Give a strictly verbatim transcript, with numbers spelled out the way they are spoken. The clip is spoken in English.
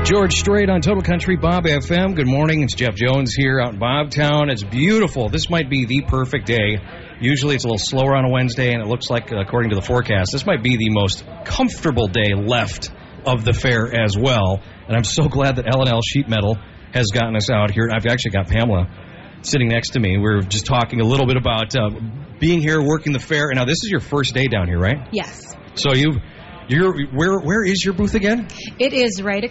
George Strait on Total Country Bob F M. Good morning. It's Jeff Jones here out in Bobtown. It's beautiful. This might be the perfect day. Usually it's a little slower on a Wednesday, and it looks like, according to the forecast, this might be the most comfortable day left of the fair as well. And I'm so glad that L and L Sheet Metal has gotten us out here. I've actually got Pamela sitting next to me. We're just talking a little bit about uh, being here, working the fair. And now, this is your first day down here, right? Yes. So you, you're where? Where is your booth again? It is right